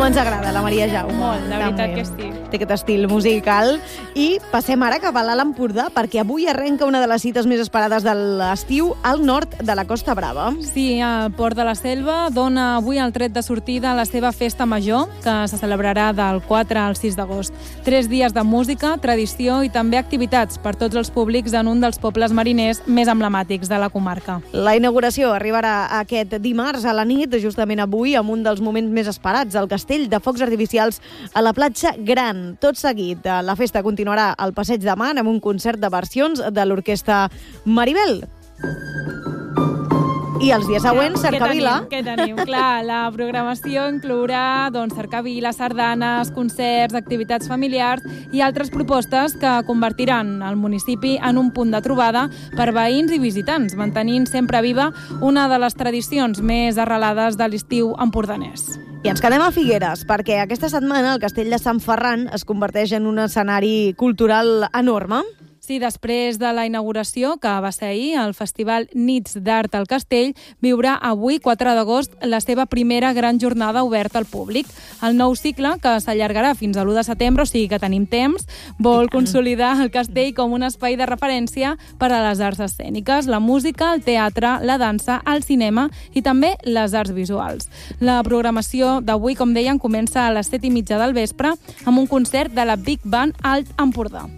ens agrada, la Maria Jaume. Molt, la veritat que sí. Té aquest estil musical. I passem ara cap a l'Alt Empordà, perquè avui arrenca una de les cites més esperades de l'estiu al nord de la Costa Brava. Sí, el Port de la Selva dona avui el tret de sortida a la seva festa major, que se celebrarà del 4 al 6 d'agost. 3 dies de música, tradició i també activitats per tots els públics en un dels pobles mariners més emblemàtics de la comarca. La inauguració arribarà aquest dimarts a la nit, justament avui, amb un dels moments més esperats, el castell de focs artificials a la platja Gran. Tot seguit, la festa continuarà al Passeig de Mar amb un concert de versions de l'orquestra Maribel. I els dies següents, cercavila. Què tenim? Clar, la programació inclourà cercaviles, sardanes, concerts, activitats familiars i altres propostes que convertiran el municipi en un punt de trobada per veïns i visitants, mantenint sempre viva una de les tradicions més arrelades de l'estiu empordanès. I ens quedem a Figueres, perquè aquesta setmana el castell de Sant Ferran es converteix en un escenari cultural enorme. Sí, després de la inauguració, que va ser ahir, el Festival Nits d'Art al Castell viurà avui, 4 d'agost, la seva primera gran jornada oberta al públic. El nou cicle, que s'allargarà fins a l'1 de setembre, o sigui que tenim temps, vol consolidar el castell com un espai de referència per a les arts escèniques, la música, el teatre, la dansa, el cinema i també les arts visuals. La programació d'avui, com deien, comença a les 7:30 del vespre amb un concert de la Big Band Alt Empordà.